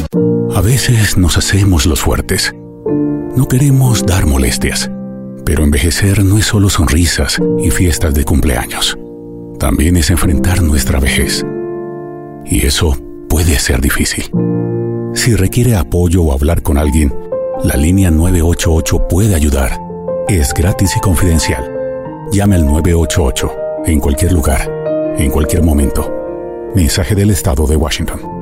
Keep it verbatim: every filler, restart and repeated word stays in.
A veces nos hacemos los fuertes. No queremos dar molestias. Pero envejecer no es solo sonrisas y fiestas de cumpleaños. También es enfrentar nuestra vejez. Y eso puede ser difícil. Si requiere apoyo o hablar con alguien, la línea nueve ocho ocho puede ayudar. Es gratis y confidencial. Llame al nueve ocho ocho en cualquier lugar, en cualquier momento. Mensaje del Estado de Washington.